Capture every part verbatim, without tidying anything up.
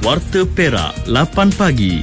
Warta Perak lapan pagi.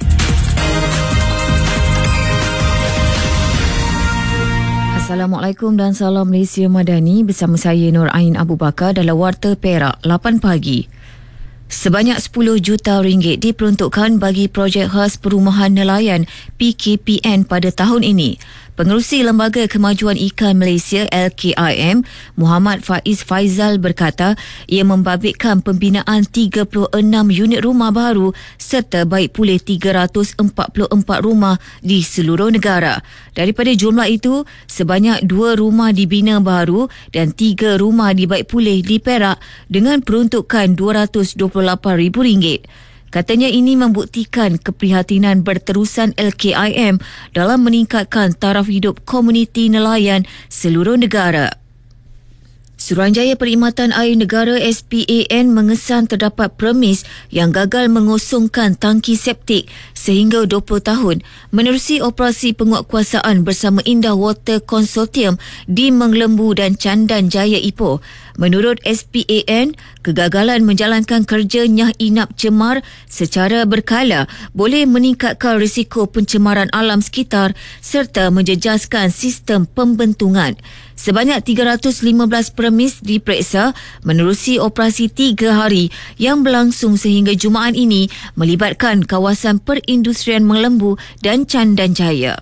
Assalamualaikum dan salam Malaysia Madani, bersama saya Nur Ain Abu Bakar dalam Warta Perak lapan pagi. Sebanyak sepuluh juta ringgit diperuntukkan bagi projek khas perumahan nelayan P K P N pada tahun ini. Pengerusi Lembaga Kemajuan Ikan Malaysia L K I M, Muhammad Faiz Faizal berkata ia membabitkan pembinaan tiga puluh enam unit rumah baru serta baik pulih tiga ratus empat puluh empat rumah di seluruh negara. Daripada jumlah itu, sebanyak dua rumah dibina baru dan tiga rumah dibaik pulih di Perak dengan peruntukan dua ratus dua puluh lapan ribu ringgit. Katanya ini membuktikan keprihatinan berterusan L K I M dalam meningkatkan taraf hidup komuniti nelayan seluruh negara. Suruhanjaya Perkhidmatan Air Negara S P A N mengesan terdapat premis yang gagal mengosongkan tangki septik sehingga dua puluh tahun menerusi operasi penguatkuasaan bersama Indah Water Consortium di Menglembu dan Candan Jaya Ipoh. Menurut S P A N, kegagalan menjalankan kerja nyah inap cemar secara berkala boleh meningkatkan risiko pencemaran alam sekitar serta menjejaskan sistem pembentungan. Sebanyak tiga ratus lima belas premis diperiksa menerusi operasi tiga hari yang berlangsung sehingga Jumaat ini melibatkan kawasan perindustrian Menglembu dan Candan Jaya.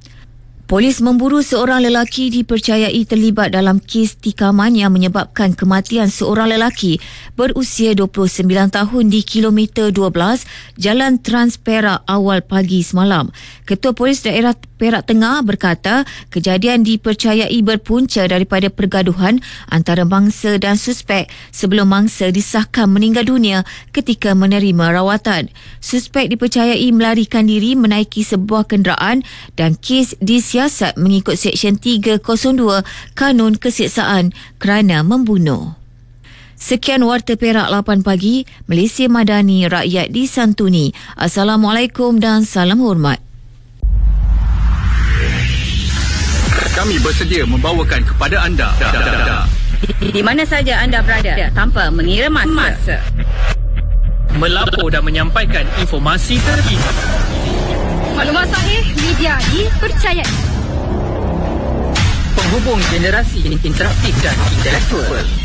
Polis memburu seorang lelaki dipercayai terlibat dalam kes tikaman yang menyebabkan kematian seorang lelaki berusia dua puluh sembilan tahun di kilometer dua belas Jalan Trans Perak awal pagi semalam. Ketua Polis Daerah Perak Tengah berkata kejadian dipercayai berpunca daripada pergaduhan antara mangsa dan suspek sebelum mangsa disahkan meninggal dunia ketika menerima rawatan. Suspek dipercayai melarikan diri menaiki sebuah kenderaan dan kes disiasat mengikut Seksyen tiga kosong dua Kanun Keseksaan kerana membunuh. Sekian Warta Perak lapan pagi, Malaysia Madani, rakyat disantuni. Assalamualaikum dan salam hormat. Kami bersedia membawakan kepada anda di, di mana saja anda berada tanpa mengira masa, melapor dan menyampaikan informasi terkini, maklumat sahih, media dipercayai, penghubung generasi interaktif dan intelektual.